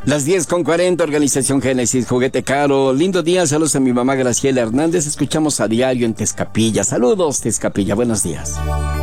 Las 10:40, Organización Génesis, Juguete Caro. Lindo día, saludos a mi mamá Graciela Hernández. Escuchamos a diario en Tezcapilla. Saludos, Tezcapilla, buenos días.